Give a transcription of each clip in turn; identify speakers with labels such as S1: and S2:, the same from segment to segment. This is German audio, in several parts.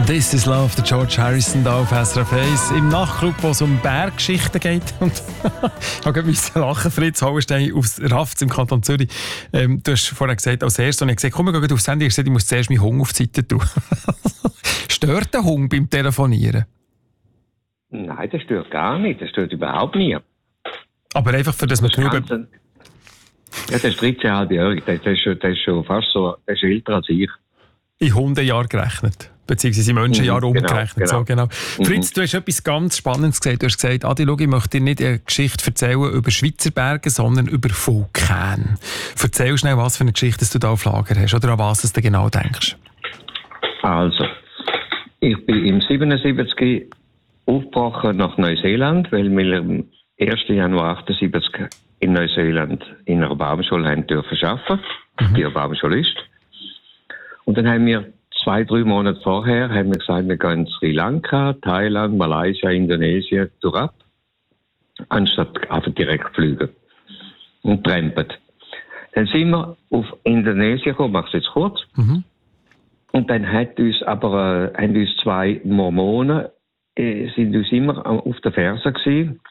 S1: This is Love, der George Harrison da auf SRF 1 im Nachtclub, wo es um Berggeschichten geht. Und ich habe gerade lachen, Fritz Hauenstein aus Rafts im Kanton Zürich. Du hast vorhin gesagt, als erstes, und ich habe gesagt, komm, wir gehen aufs Handy. Ich habe gesagt, ich muss zuerst meinen Hunger auf die Seite tun. Stört der Hunger beim Telefonieren?
S2: Nein, das stört gar nicht. Das stört überhaupt nie.
S1: Aber einfach, für das man genug...
S2: Ja, das ist 13,5-jährig. Das ist schon fast so, das ist älter als ich.
S1: In Hundejahr gerechnet. Beziehungsweise in Menschenjahr umgerechnet.
S2: Genau.
S1: So, genau. Fritz, du hast etwas ganz Spannendes gesagt. Du hast gesagt, Adi, schau, ich möchte dir nicht eine Geschichte erzählen über Schweizer Berge, sondern über Vulkane. Erzähl schnell, was für eine Geschichte du da auf Lager hast oder an was du genau denkst.
S2: Also, ich bin im 77 aufgebrochen nach Neuseeland, weil wir am 1. Januar 78 in Neuseeland in einer Baumschule haben dürfen arbeiten. Ich bin ja Baumschulist. Und dann haben wir 2-3 Monate vorher haben wir gesagt, wir gehen in Sri Lanka, Thailand, Malaysia, Indonesien durch, anstatt einfach direkt fliegen und trampen. Dann sind wir auf Indonesien gekommen, mach es jetzt kurz. Und dann haben uns 2 Mormonen sind uns immer auf der Ferse gewesen,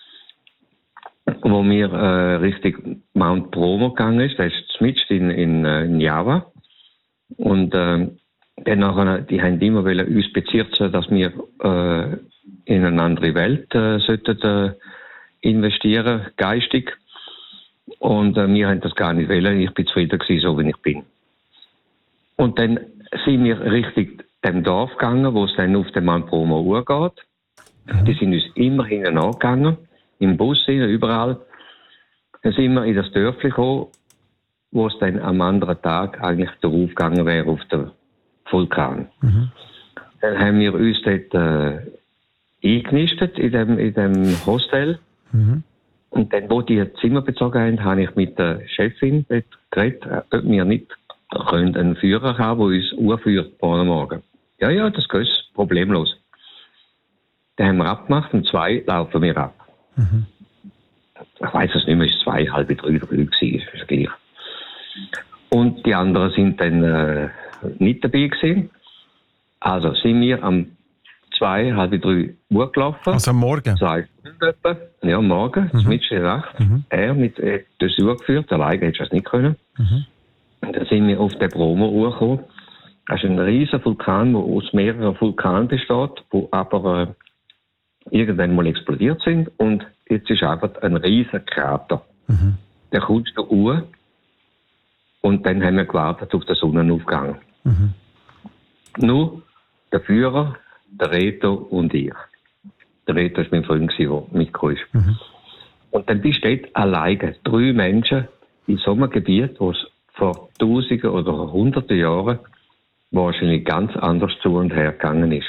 S2: wo wir Richtung Mount Bromo gegangen ist. Das ist mitten in Java. Und dann nachher, die haben immer uns bezirzen, dass wir in eine andere Welt sollten investieren, geistig. Und wir haben das gar nicht wollen. Ich bin zufrieden gewesen, so wie ich bin. Und dann sind wir Richtung dem Dorf gegangen, wo es dann auf den Mount Bromo geht. Die sind uns immer hinten angegangen, im Bus, überall. Dann sind wir in das Dörfli gekommen, wo es dann am anderen Tag eigentlich darauf gegangen wäre, auf den Vulkan. Dann haben wir uns dort eingenistet in dem Hostel. Und dann, wo die Zimmer bezogen haben, habe ich mit der Chefin geredet, ob wir nicht einen Führer haben, der uns urführt morgen Morgen. Ja, das geht problemlos. Dann haben wir abgemacht, um 2 laufen wir ab. Ich weiss es nicht mehr, es war 2, halb 3 gewesen, ist gleich. Und die anderen sind dann nicht dabei gewesen. Also sind wir am 2, halb 3 Uhr gelaufen.
S1: Also am Morgen?
S2: 2 Stunden etwa. Ja, am Morgen, mitten in der Nacht. Er mit das Uhr geführt, alleine hätte ich das nicht können. Und dann sind wir auf den Bromo gekommen. Das ist ein riesiger Vulkan, der aus mehreren Vulkanen besteht, die aber irgendwann mal explodiert sind. Und jetzt ist einfach ein riesiger Krater. Der kommt da hoch. Und dann haben wir gewartet auf den Sonnenaufgang. Nur der Führer, der Reto und ich. Der Reto war mein Freund, der mitgekommen ist. Und dann bist du dort alleine, 3 Menschen in so einem Gebiet, wo es vor Tausenden oder Hunderten Jahren wahrscheinlich ganz anders zu und her gegangen ist.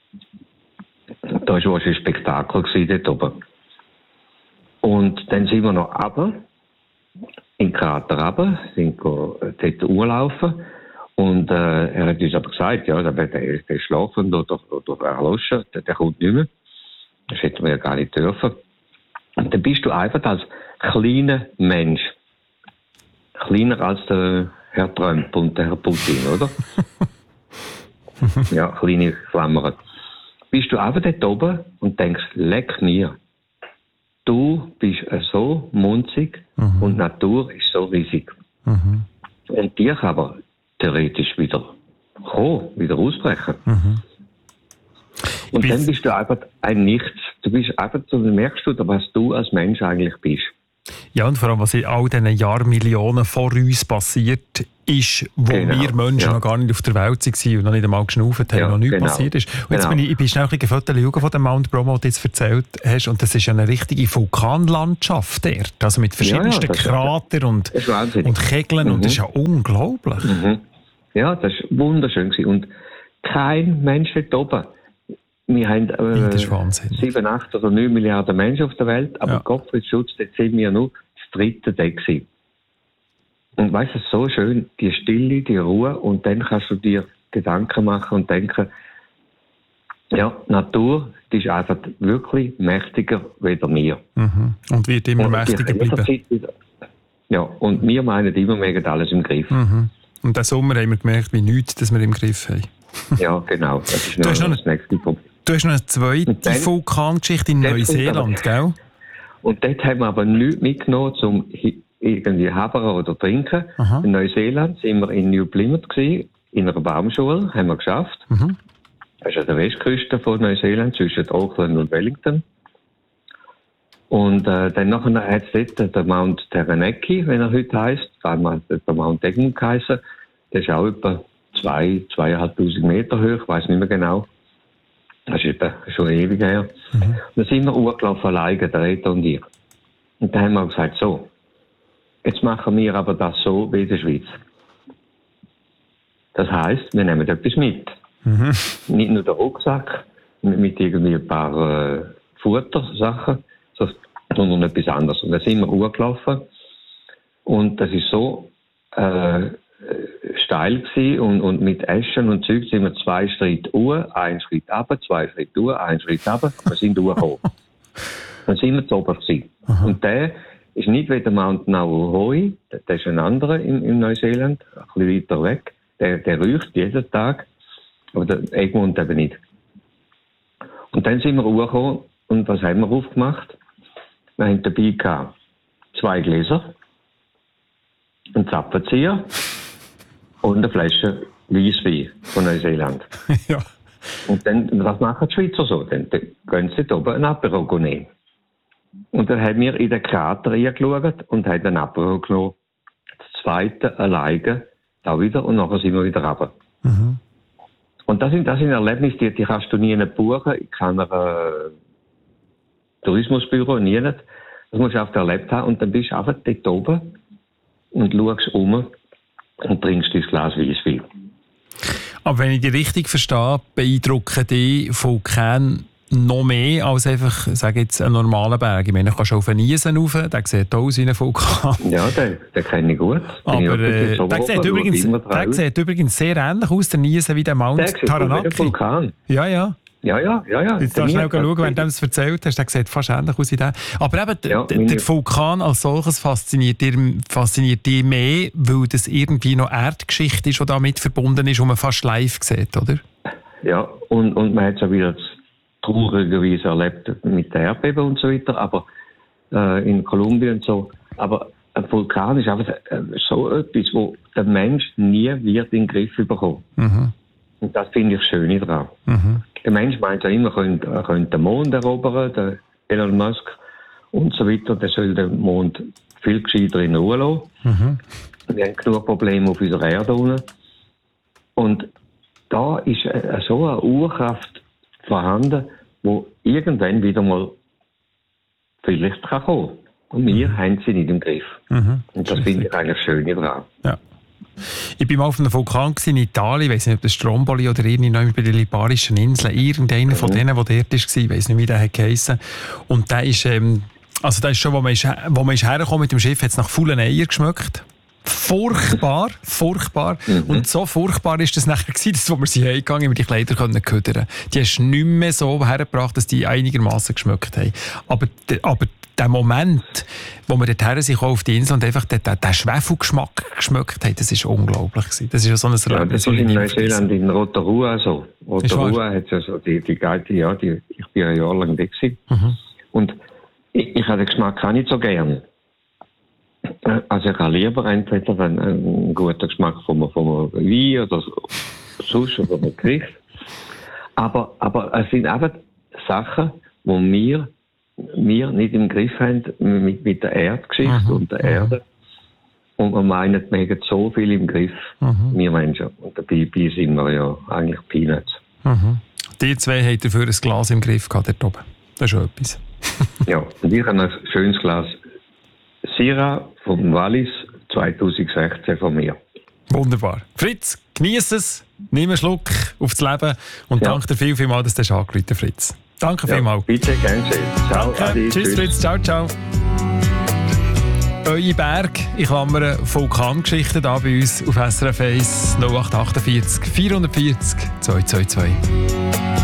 S2: Da war wahrscheinlich ein Spektakel dort oben. Und dann sind wir noch runter, in den Krater runter, sind dort urlaufen. Und er hat uns aber gesagt, ja, der schlafen oder erloschen, der kommt nicht mehr. Das hätten wir ja gar nicht dürfen. Und dann bist du einfach als kleiner Mensch, kleiner als der Herr Trump und der Herr Putin, oder? Ja, kleine Klammern. Bist du einfach dort oben und denkst, leck mir. Du bist so munzig und die Natur ist so riesig. Und die kann aber theoretisch wieder kommen, wieder ausbrechen. Und dann bist du einfach ein Nichts. Du merkst du, was du als Mensch eigentlich bist.
S1: Ja, und vor allem, was in all diesen Jahrmillionen vor uns passiert ist, wo wir Menschen noch gar nicht auf der Welt waren und noch nicht einmal geschnauft haben, noch nichts passiert ist. Und jetzt bin ich schnell ein bisschen schauen von dem Mount Bromo, den du jetzt erzählt hast, und das ist ja eine richtige Vulkanlandschaft dort, also mit verschiedensten Kratern und Kegeln, und das ist ja unglaublich.
S2: Ja, das war wunderschön gewesen. Und kein Mensch dort oben. Wir haben 7, 8 oder 9 Milliarden Menschen auf der Welt, aber Gottfried Schutz, dort sind wir nur das 3. Deck gewesen. Und weißt du, so schön, die Stille, die Ruhe, und dann kannst du dir Gedanken machen und denken, ja, die Natur, die ist einfach wirklich mächtiger als wir.
S1: Und wird immer mächtiger bleiben.
S2: Ja, und wir meinen immer, wir haben alles im Griff.
S1: Und diesen Sommer haben wir gemerkt, wie nichts, dass wir im Griff haben.
S2: Ja, genau. Das ist das nächste Problem.
S1: Du hast noch eine zweite Vulkangeschichte in Neuseeland, gell?
S2: Und dort haben wir aber nichts mitgenommen, um irgendwie habern oder trinken. Aha. In Neuseeland sind wir in New Plymouth gewesen, in einer Baumschule, haben wir geschafft. Mhm. Das ist an der Westküste von Neuseeland, zwischen Auckland und Wellington. Und dann nachher hat es dort den Mount Taranaki, wenn er heute heisst, einmal der Mount Egmont geheissen. Der ist auch etwa 2.500 Meter hoch, ich weiss nicht mehr genau. Das ist eben schon ewig her. Mhm. Dann sind wir hochgelaufen alleine, der Reto und ich. Und dann haben wir gesagt, so, jetzt machen wir aber das so wie in der Schweiz. Das heisst, wir nehmen etwas mit. Mhm. Nicht nur den Rucksack mit irgendwie ein paar Futtersachen, sondern etwas anderes. Und dann sind wir hochgelaufen. Und das ist so steil gewesen und mit Eschen und Zeug sind wir 2 Schritte hoch, 1 Schritt runter, 2 Schritte hoch, 1 Schritt runter. Wir sind hochgekommen. Dann sind wir zu oben gewesen. Und der ist nicht wie der Mount Nauruhoe, der ist ein anderer in Neuseeland, ein bisschen weiter weg. Der riecht jeden Tag, aber der Egmont eben nicht. Und dann sind wir hochgekommen und was haben wir aufgemacht? Wir haben dabei gehabt 2 Gläser, einen Zapfenzieher und eine Flasche Weisswein von Neuseeland. Ja. Und dann, was machen die Schweizer so? Dann gehen sie da oben ein Apero nehmen. Und dann haben wir in den Krater reingeschaut und haben ein Apero genommen. Das zweite alleine, da wieder, und nachher sind wir wieder runter. Mhm. Und das sind Erlebnisse, die kannst du nie buchen, in keiner Tourismusbüro, nie nicht. Das musst du oft erlebt haben und dann bist du einfach dort oben und schaust um und trinkst dein Glas Weisswein.
S1: Aber wenn ich dich richtig verstehe, beeindrucken die Vulkane noch mehr als einfach, sage jetzt, einen normalen Berg. Ich meine, du kannst auf einen Niesen rauf, der sieht aus wie ein Vulkan.
S2: Ja, den kenne ich gut.
S1: Aber der sieht übrigens sehr ähnlich aus, der Niesen, wie der Mount Taranaki. Der
S2: Vulkan.
S1: Ja. Ja. Jetzt darfst du schnell schauen, wenn du es erzählt hast, der sieht fast ähnlich aus wie der. Aber eben, der Vulkan als solches fasziniert dich mehr, weil das irgendwie noch Erdgeschichte ist, die damit verbunden ist, und man fast live sieht, oder?
S2: Ja, und man hat es ja wieder traurigerweise erlebt mit der Erdbeben und so weiter, aber in Kolumbien und so. Aber ein Vulkan ist einfach so etwas, wo der Mensch nie wird in den Griff bekommen. Mhm. Und das finde ich schön daran. Mhm. Der Mensch meint ja immer, er könnte den Mond erobern, der Elon Musk und so weiter. Der soll den Mond viel gescheiter in Ruhe lassen. Mhm. Wir haben genug Probleme auf unserer Erde unten. Und da ist so eine Urkraft vorhanden, wo irgendwann wieder mal vielleicht kommen kann. Und wir haben sie nicht im Griff. Mhm. Und das finde ich eigentlich schön daran. Ja.
S1: Ich war mal auf einem Vulkan in Italien, ich weiss nicht, ob das Stromboli oder irgendjemand bei den Liparischen Inseln, irgendeiner von denen, der dort war, ich weiss nicht, wie der heissen. Und der ist, also der ist schon, wo man ist hergekommen mit dem Schiff, hat es nach faulen Eier geschmeckt. Furchtbar. Mhm. Und so furchtbar ist das nachher gewesen, dass, wo wir sie heimgegangen, wir die Kleider können ködern. Die hast du nicht mehr so hergebracht, dass die einigermaßen geschmeckt haben. Aber der Moment, wo wir dorthin sind auf die Insel und einfach den Schwefelgeschmack geschmeckt haben, das war unglaublich gewesen. Das ist ja so ein
S2: ja, das ist in Neuseeland, in Rotorua so. Rotorua hat ja so die Geite, ja, ich bin ein Jahr lang da gewesen. Mhm. Und ich habe den Geschmack auch nicht so gern. Also ich habe lieber entweder einen guten Geschmack vom Wein oder sonst oder einem Gericht. Aber es sind einfach Sachen, die wir nicht im Griff haben mit der Erdgeschichte und der Erde. Und wir meinen, wir haben so viel im Griff, wir Menschen. Und dabei sind wir ja eigentlich Peanuts. Mhm.
S1: Die zwei haben dafür ein Glas im Griff gehabt, dort oben. Das ist schon etwas.
S2: Ja, und ich habe ein schönes Glas Syrah vom Wallis 2016 von mir.
S1: Wunderbar. Fritz, genieße es, nimm einen Schluck aufs Leben und danke dir vielmals, dass du angerufen hast, Fritz. Danke vielmals.
S2: Bitte, gerne schön. Ciao,
S1: Adi, tschüss, Fritz, ciao. Eure Berg, ich klammere Vulkangeschichten da bei uns auf SRF 1 0848 440 222.